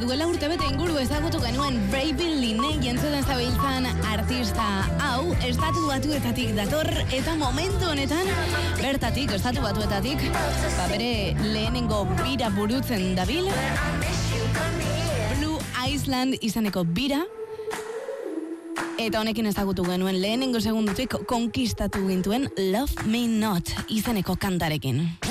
duela urtebete inguru ezagutu genuen Braven Line jentzuten zabiltzan artista hau, estatu batuetatik dator, eta momentu honetan, bertatik, estatu batuetatik, bere lehenengo bira burutzen dabil, Blue Island izeneko bira, eta honekin ezagutu genuen lehenengo segundutik konkistatu gintuen Love Me Not izeneko kantarekin.